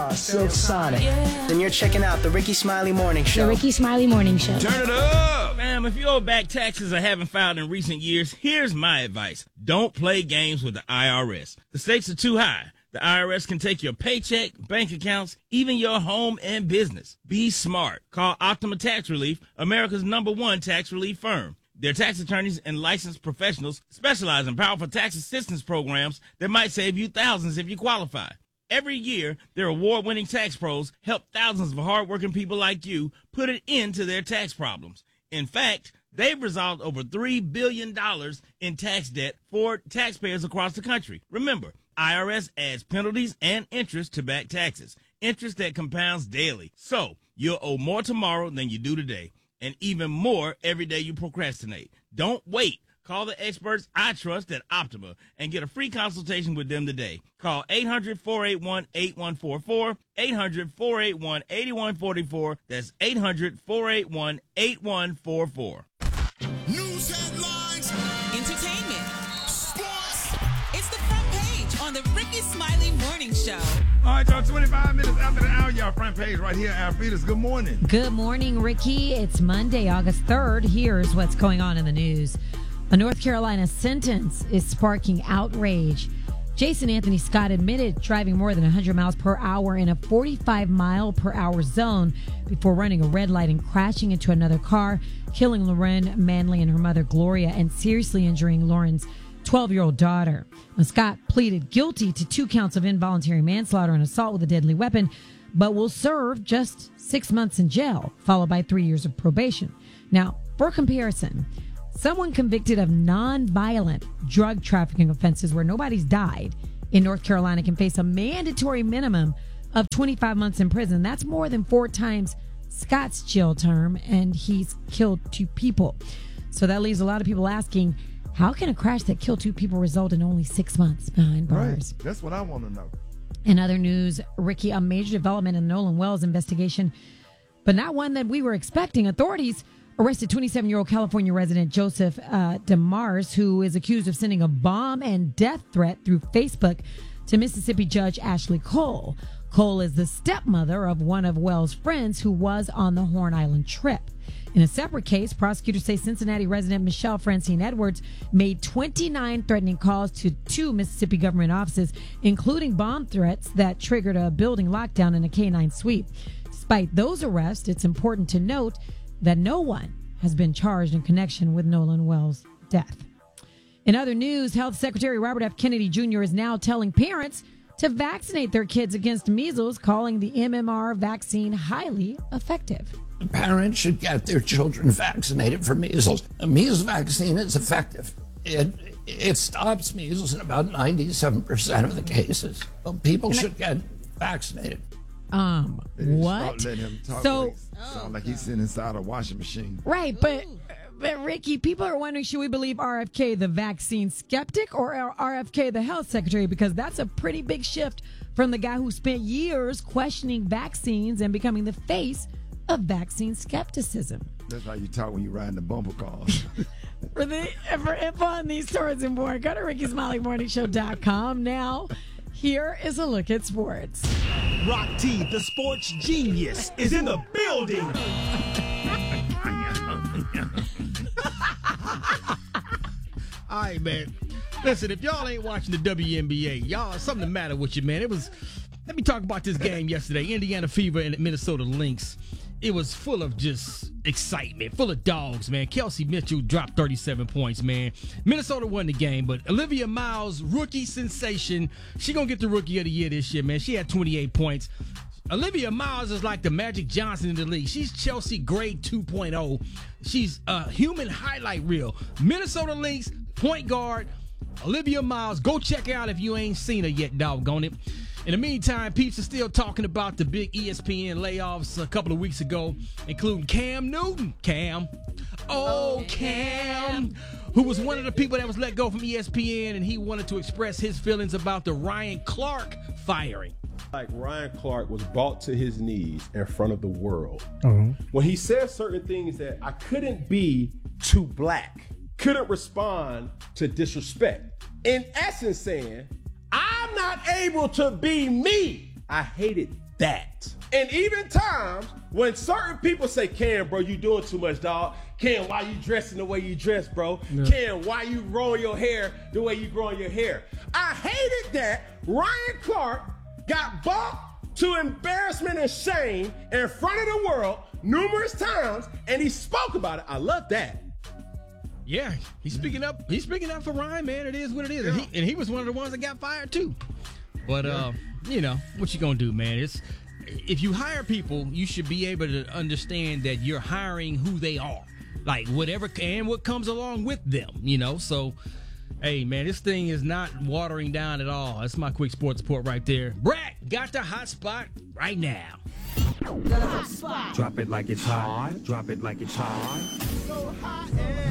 Silk Sonic. Then you're checking out the Ricky Smiley Morning Show. The Ricky Smiley Morning Show. Turn it up! Ma'am, if you owe back taxes or haven't filed in recent years, here's my advice. Don't play games with the IRS. The stakes are too high. The IRS can take your paycheck, bank accounts, even your home and business. Be smart. Call Optima Tax Relief, America's #1 tax relief firm. Their tax attorneys and licensed professionals specialize in powerful tax assistance programs that might save you thousands if you qualify. Every year, their award-winning tax pros help thousands of hardworking people like you put an end to their tax problems. In fact, they've resolved over $3 billion in tax debt for taxpayers across the country. Remember, IRS adds penalties and interest to back taxes, interest that compounds daily. So you'll owe more tomorrow than you do today, and even more every day you procrastinate. Don't wait. Call the experts I trust at Optima and get a free consultation with them today. Call 800-481-8144, 800-481-8144. That's 800-481-8144. News headlines, entertainment, sports. It's the front page on the Ricky Smiley Morning Show. All right, y'all, 25 minutes after the hour, y'all, front page right here, Alfreda's. Good morning. Good morning, Ricky. It's Monday, August 3rd. Here's what's going on in the news. A North Carolina sentence is sparking outrage. Jason Anthony Scott admitted driving more than 100 miles per hour in a 45-mile-per-hour zone before running a red light and crashing into another car, killing Lauren Manley and her mother, Gloria, and seriously injuring Lauren's 12-year-old daughter. Now, Scott pleaded guilty to 2 counts of involuntary manslaughter and assault with a deadly weapon, but will serve just 6 months in jail, followed by 3 years of probation. Now, for comparison, someone convicted of non-violent drug trafficking offenses where nobody's died in North Carolina can face a mandatory minimum of 25 months in prison. That's more than 4 times Scott's jail term, and he's killed 2 people. So that leaves a lot of people asking, how can a crash that killed 2 people result in only 6 months behind bars? Right. That's what I want to know. In other news, Ricky, a major development in the Nolan Wells investigation, but not one that we were expecting. Authorities arrested 27-year-old California resident Joseph DeMars, who is accused of sending a bomb and death threat through Facebook to Mississippi Judge Ashley Cole. Cole is the stepmother of one of Wells' friends who was on the Horn Island trip. In a separate case, prosecutors say Cincinnati resident Michelle Francine Edwards made 29 threatening calls to 2 Mississippi government offices, including bomb threats that triggered a building lockdown and a K-9 sweep. Despite those arrests, it's important to note that no one has been charged in connection with Nolan Wells' death. In other news, Health Secretary Robert F. Kennedy Jr. is now telling parents to vaccinate their kids against measles, calling the MMR vaccine highly effective. Parents should get their children vaccinated for measles. A measles vaccine is effective. It stops measles in about 97% of the cases. Well, people should get vaccinated. What? Let him talk. So, sound like he's sitting inside a washing machine. Right, but Ricky, people are wondering, should we believe RFK the vaccine skeptic or RFK the health secretary? Because that's a pretty big shift from the guy who spent years questioning vaccines and becoming the face of vaccine skepticism. That's how you talk when you ride in the bumper cars. For info on these stories and more, go to RickySmileyMorningShow.com. Now, here is a look at sports. Rock T, the sports genius, is in the building. All right, man. Listen, if y'all ain't watching the WNBA, y'all, something the matter with you, man. Let me talk about this game yesterday. Indiana Fever and Minnesota Lynx. It was full of just excitement, full of dogs, man. Kelsey Mitchell dropped 37 points, man. Minnesota won the game, but Olivia Miles, rookie sensation, she gonna get the Rookie of the Year this year, man. She had 28 points. Olivia Miles is like the Magic Johnson in the league. She's Chelsea Gray 2.0. She's a human highlight reel. Minnesota Lynx, point guard, Olivia Miles. Go check her out if you ain't seen her yet, doggone it. In the meantime, peeps are still talking about the big ESPN layoffs a couple of weeks ago, including Cam Newton. Cam, who was one of the people that was let go from ESPN, and he wanted to express his feelings about the Ryan Clark firing. Like Ryan Clark was brought to his knees in front of the world. When he said certain things that I couldn't be too black, couldn't respond to disrespect. In essence saying, I'm not able to be me. I hated that. And even times when certain people say, Cam, bro, you doing too much, dog. Cam, why you dressing the way you dress, bro? Yeah. Cam, why you growing your hair the way you growing your hair? I hated that Ryan Clark got bumped to embarrassment and shame in front of the world numerous times, and he spoke about it. I love that. Yeah, he's speaking up. He's speaking up for Ryan, man. It is what it is. Yeah. And he was one of the ones that got fired too. But you know, what you gonna do, man? It's if you hire people, you should be able to understand that you're hiring who they are, like whatever and what comes along with them. You know, so hey, man, this thing is not watering down at all. That's my quick sports report right there. Brat got the hot spot right now. The hot spot. Drop it like it's hot. Drop it like it's hot. So hot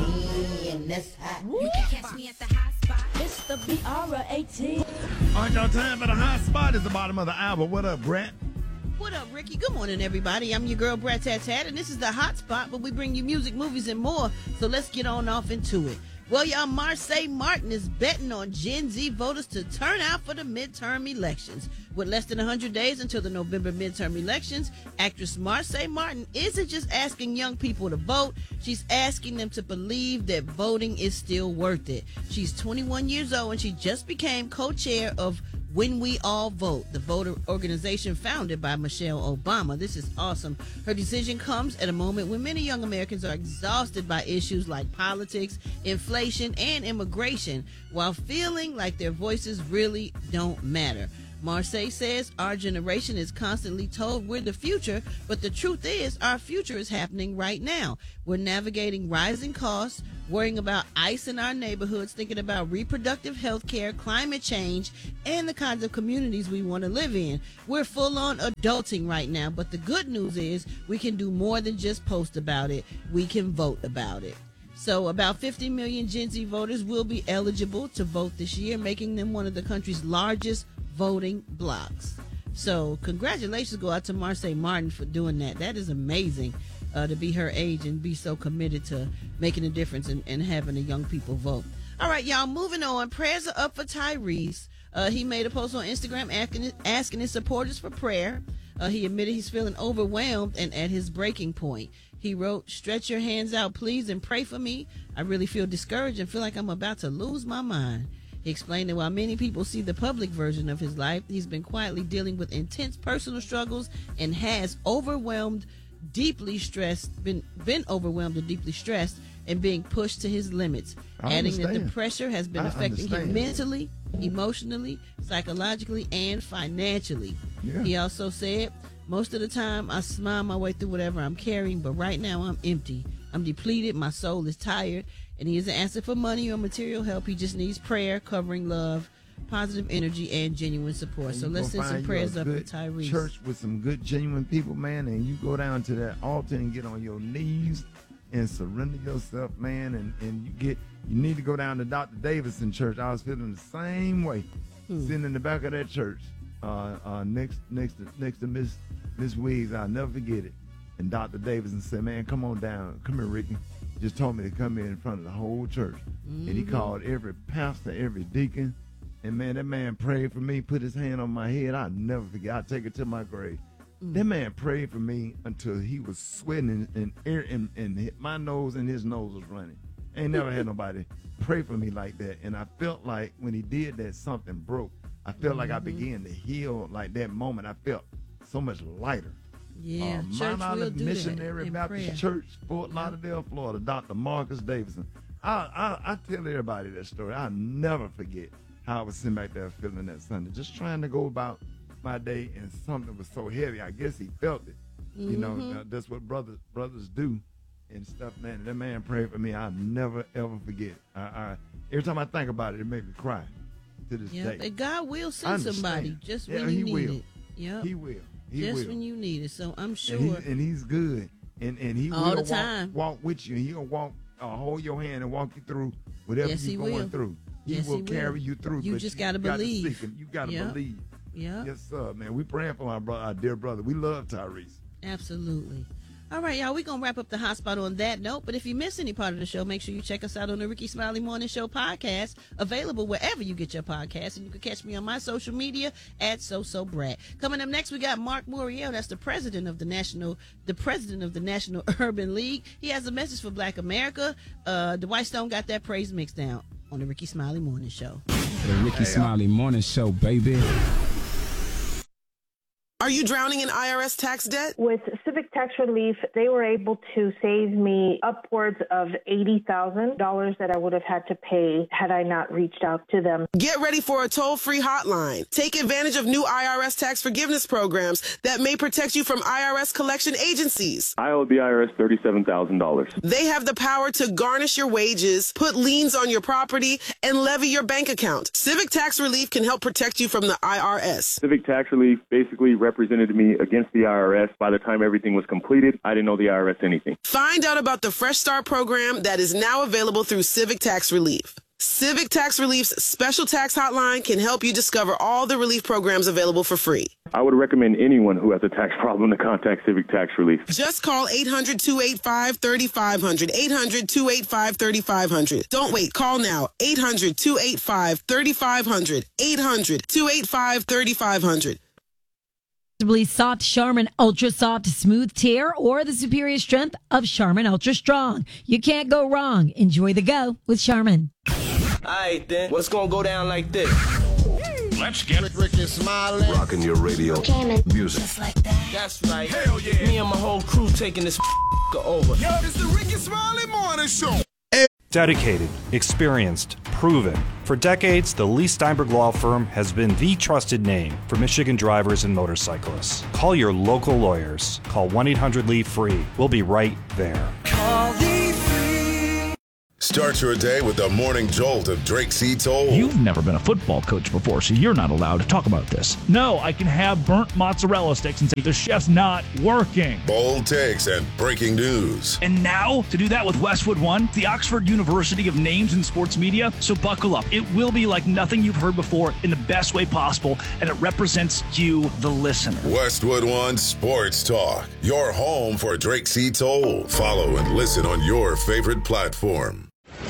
and this hot. You can catch me at the hot spot. It's the BR18. All right, y'all, time for the hot spot. Is the bottom of the hour. What up, Brett? What up, Ricky? Good morning, everybody. I'm your girl, Brat Tat Tat, and this is the hot spot where we bring you music, movies, and more. So let's get on off into it. Well, y'all, Marsai Martin is betting on Gen Z voters to turn out for the midterm elections. With less than 100 days until the November midterm elections, actress Marsai Martin isn't just asking young people to vote, she's asking them to believe that voting is still worth it. She's 21 years old and she just became co-chair of When We All Vote, the voter organization founded by Michelle Obama. This is awesome. Her decision comes at a moment when many young Americans are exhausted by issues like politics, inflation, and immigration, while feeling like their voices really don't matter. Marsai says our generation is constantly told we're the future, but the truth is our future is happening right now. We're navigating rising costs, worrying about ICE in our neighborhoods, thinking about reproductive health care, climate change, and the kinds of communities we want to live in. We're full on adulting right now, but the good news is we can do more than just post about it. We can vote about it. So about 50 million Gen Z voters will be eligible to vote this year, making them one of the country's largest voting blocks. So congratulations go out to Marsai Martin for doing that. That is amazing to be her age and be so committed to making a difference and having the young people vote. All right, y'all, moving on. Prayers are up for Tyrese. He made a post on Instagram asking his supporters for prayer. He admitted he's feeling overwhelmed and at his breaking point. He wrote, "Stretch your hands out, please, and pray for me. I really feel discouraged and feel like I'm about to lose my mind." He explained that while many people see the public version of his life, he's been quietly dealing with intense personal struggles and has been overwhelmed and deeply stressed and being pushed to his limits, adding that the pressure has been affecting him mentally, emotionally, psychologically, and financially. Yeah. He also said, "Most of the time I smile my way through whatever I'm carrying, but right now I'm empty. I'm depleted, my soul is tired, and he isn't asking for money or material help. He just needs prayer, covering love, positive energy, and genuine support." So let's send some prayers up to Tyrese. Church with some good, genuine people, man, and you go down to that altar and get on your knees and surrender yourself, man, and you need to go down to Dr. Davidson Church. I was feeling the same way, sitting in the back of that church, next to Miss Wiggs. I'll never forget it. And Dr. Davidson said, "Man, come on down. Come here, Ricky." Just told me to come in front of the whole church. And he called every pastor, every deacon. And man, that man prayed for me, put his hand on my head. I'll never forget. I'll take it to my grave. That man prayed for me until he was sweating and hit my nose and his nose was running. Ain't never had nobody pray for me like that. And I felt like when he did that, something broke. I felt like I began to heal like that moment. I felt so much lighter. Yeah, Mount Olive Missionary Baptist Church, Fort Lauderdale, Florida, Dr. Marcus Davidson. I tell everybody that story. I'll never forget how I was sitting back there feeling that Sunday, just trying to go about my day, and something was so heavy. I guess he felt it. You know, that's what brothers do and stuff, man. That man prayed for me. I'll never, ever forget. Every time I think about it, it makes me cry to this day. And God will send somebody just when you need it. Yeah, He will. When you need it. So I'm sure. And he's good. And he all will the time. Walk with you. He'll hold your hand and walk you through whatever you're going through. He will carry you through. You just got to believe. You got to believe. Yeah. Yes, sir, man. We praying for our dear brother. We love Tyrese. Absolutely. All right, y'all, we're going to wrap up the hotspot on that note. But if you miss any part of the show, make sure you check us out on the Ricky Smiley Morning Show podcast, available wherever you get your podcasts. And you can catch me on my social media at SoSoBrat. Coming up next, we got Mark Moriel. That's the president of the National Urban League. He has a message for Black America. Dwight Stone got that praise mix down on the Ricky Smiley Morning Show. The Ricky Smiley Morning Show, baby. Are you drowning in IRS tax debt? With Civic Tax Relief, they were able to save me upwards of $80,000 that I would have had to pay had I not reached out to them. Get ready for a toll-free hotline. Take advantage of new IRS tax forgiveness programs that may protect you from IRS collection agencies. I owe the IRS $37,000. They have the power to garnish your wages, put liens on your property, and levy your bank account. Civic Tax Relief can help protect you from the IRS. Civic Tax Relief basically represented me against the IRS. By the time everything was completed, I didn't owe the IRS anything. Find out about the Fresh Start program that is now available through Civic Tax Relief. Civic Tax Relief's special tax hotline can help you discover all the relief programs available for free. I would recommend anyone who has a tax problem to contact Civic Tax Relief. Just call 800-285-3500, 800-285-3500. Don't wait. Call now. 800-285-3500, 800-285-3500. Soft Charmin Ultra Soft Smooth Tear or the superior strength of Charmin Ultra Strong. You can't go wrong. Enjoy the go with Charmin. All right, then. What's going to go down like this? Let's get Ricky Smiley. Rocking your radio. Music. Just like that. That's right. Hell yeah. Me and my whole crew taking this over. Yo, this is the Ricky Smiley Morning Show. Dedicated, experienced, proven. For decades, the Lee Steinberg Law Firm has been the trusted name for Michigan drivers and motorcyclists. Call your local lawyers. Call 1-800-LEE-FREE. We'll be right there. Call Lee Free. Start your day with the morning jolt of Drake C. Toll. You've never been a football coach before, so you're not allowed to talk about this. No, I can have burnt mozzarella sticks and say the chef's not working. Bold takes and breaking news. And now, to do that with Westwood One, the Oxford University of Names in Sports Media. So buckle up. It will be like nothing you've heard before in the best way possible, and it represents you, the listener. Westwood One Sports Talk, your home for Drake C. Toll. Follow and listen on your favorite platform.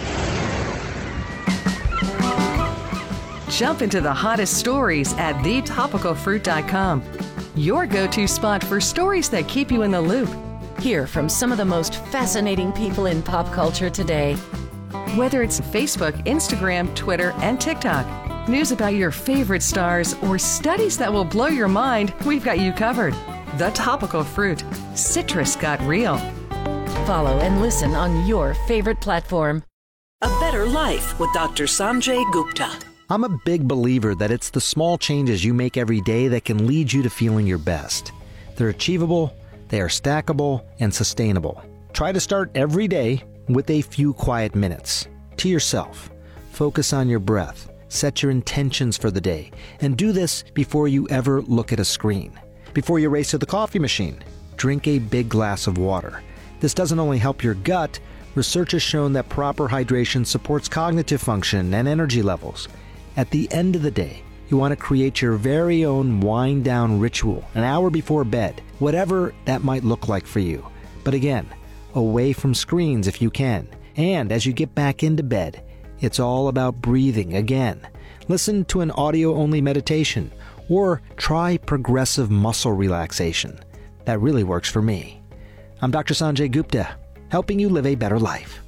Jump into the hottest stories at thetopicalfruit.com. Your go-to spot for stories that keep you in the loop. Hear from some of the most fascinating people in pop culture today. Whether it's Facebook, Instagram, Twitter, and TikTok, news about your favorite stars, or studies that will blow your mind, we've got you covered. The Topical Fruit. Citrus got real. Follow and listen on your favorite platform. A Better Life with Dr. Sanjay Gupta. I'm a big believer that it's the small changes you make every day that can lead you to feeling your best. They're achievable, they are stackable, and sustainable. Try to start every day with a few quiet minutes. To yourself. Focus on your breath. Set your intentions for the day. And do this before you ever look at a screen. Before you race to the coffee machine, drink a big glass of water. This doesn't only help your gut, research has shown that proper hydration supports cognitive function and energy levels. At the end of the day, you want to create your very own wind-down ritual an hour before bed, whatever that might look like for you. But again, away from screens if you can. And as you get back into bed, it's all about breathing again. Listen to an audio-only meditation or try progressive muscle relaxation. That really works for me. I'm Dr. Sanjay Gupta, helping you live a better life.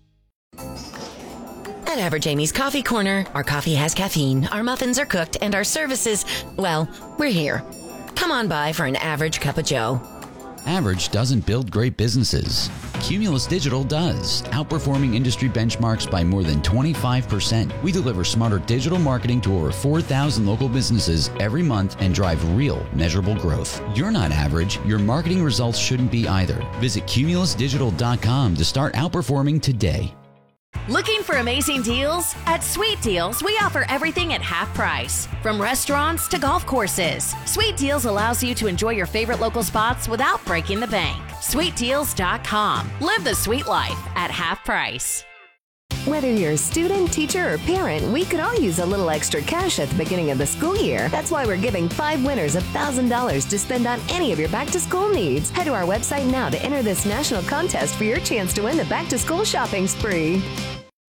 At Average Amy's Coffee Corner, our coffee has caffeine, our muffins are cooked, and our services, well, we're here. Come on by for an average cup of joe. Average doesn't build great businesses. Cumulus Digital does, outperforming industry benchmarks by more than 25%. We deliver smarter digital marketing to over 4,000 local businesses every month and drive real, measurable growth. You're not average. Your marketing results shouldn't be either. Visit cumulusdigital.com to start outperforming today. Looking for amazing deals? At Sweet Deals, we offer everything at half price. From restaurants to golf courses, Sweet Deals allows you to enjoy your favorite local spots without breaking the bank. SweetDeals.com. Live the sweet life at half price. Whether you're a student, teacher, or parent, we could all use a little extra cash at the beginning of the school year. That's why we're giving 5 winners $1,000 to spend on any of your back-to-school needs. Head to our website now to enter this national contest for your chance to win the back-to-school shopping spree.